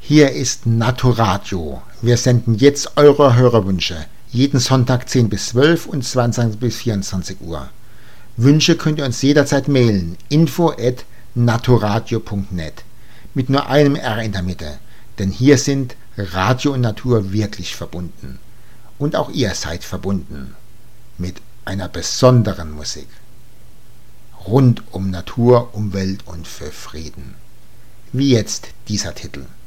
Hier ist Naturadio. Wir senden jetzt eure Hörerwünsche. Jeden Sonntag 10 bis 12 und 20 bis 24 Uhr. Wünsche könnt ihr uns jederzeit mailen. info@naturadio.net mit nur einem R in der Mitte. Denn hier sind Radio und Natur wirklich verbunden. Und auch ihr seid verbunden. Mit einer besonderen Musik. Rund um Natur, Umwelt und für Frieden. Wie jetzt dieser Titel.